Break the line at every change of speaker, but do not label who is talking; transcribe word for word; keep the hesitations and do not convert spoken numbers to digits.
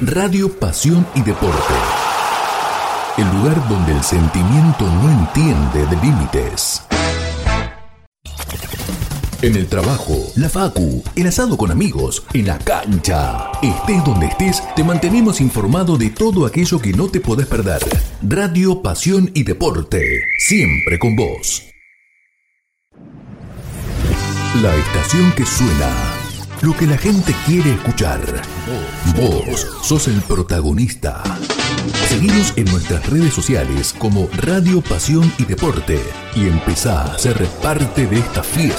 Radio Pasión y Deporte. El lugar donde el sentimiento no entiende de límites. En el trabajo, la facu, el asado con amigos, en la cancha. Estés donde estés, te mantenemos informado de todo aquello que no te podés perder. Radio Pasión y Deporte, siempre con vos. La estación que suena, lo que la gente quiere escuchar. Vos sos el protagonista. Seguinos en nuestras redes sociales como Radio Pasión y Deporte y empezá a ser parte de esta fiesta.